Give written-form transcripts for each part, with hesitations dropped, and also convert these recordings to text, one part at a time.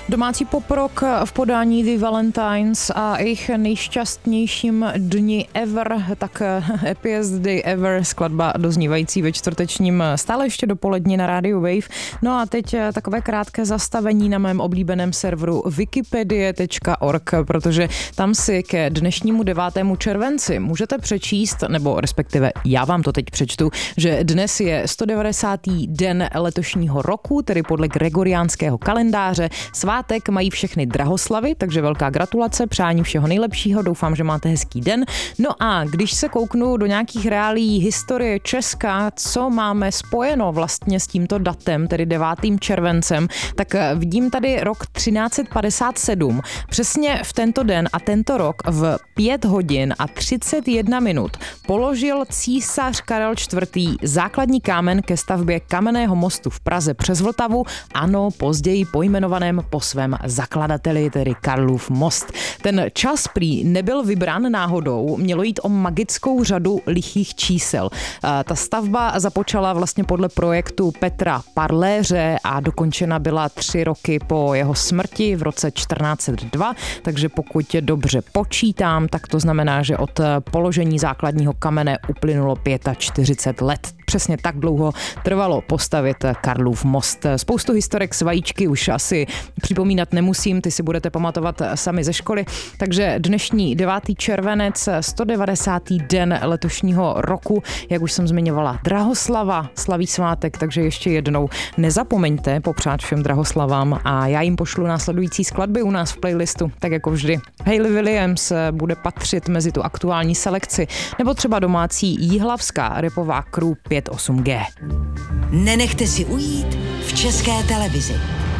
Domácí poprok v podání The Valentines a jejich nejšťastnějším dni ever, tak Happiest Day Ever, skladba doznívající ve čtvrtečním stále ještě dopolední na rádiu Wave. No a teď takové krátké zastavení na mém oblíbeném serveru wikipedie.org, protože tam si ke dnešnímu 9. červenci můžete přečíst, nebo respektive já vám to teď přečtu, že dnes je 190. den letošního roku, tedy podle gregoriánského kalendáře. Svátek mají všechny drahoslavy, takže velká gratulace, přání všeho nejlepšího, doufám, že máte hezký den. No a když se kouknu do nějakých reálí historie Česka, co máme spojeno vlastně s tímto datem, tedy 9. červencem, tak vidím tady rok 1357. Přesně v tento den a tento rok v 5 hodin a 31 minut položil císař Karel IV. Základní kámen ke stavbě kamenného mostu v Praze přes Vltavu, ano, později pojmenovaném po svém zakladateli, tedy Karlův most. Ten čas prý nebyl vybrán náhodou, mělo jít o magickou řadu lichých čísel. Ta stavba započala vlastně podle projektu Petra Parléře a dokončena byla 3 roky po jeho smrti v roce 1402, takže pokud dobře počítám, tak to znamená, že od položení základního kamene uplynulo 45 let. Přesně tak dlouho trvalo postavit Karlův most. Spoustu historek s vajíčky už asi připomínat nemusím, ty si budete pamatovat sami ze školy. Takže dnešní 9. červenec, 190. den letošního roku, jak už jsem zmiňovala, drahoslava slaví svátek, takže ještě jednou nezapomeňte popřát všem drahoslavám a já jim pošlu následující skladby u nás v playlistu, tak jako vždy. Hayley Williams bude patřit mezi tu aktuální selekci, nebo třeba domácí jihlavská rapová crew 58G. Nenechte si ujít v České televizi.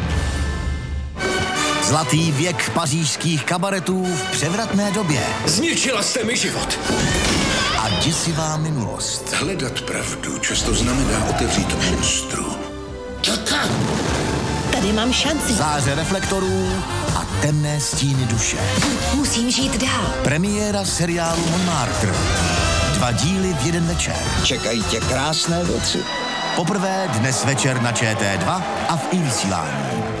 Zlatý věk pařížských kabaretů v převratné době. Zničila jste mi život. A děsivá minulost. Hledat pravdu často znamená otevřít monstru. Tady mám šanci. Záře reflektorů a temné stíny duše. Musím žít dál. Premiéra seriálu Montmartre. 2 díly v jeden večer. Čekají tě krásné věci. Poprvé dnes večer na ČT2 a v iVysílání.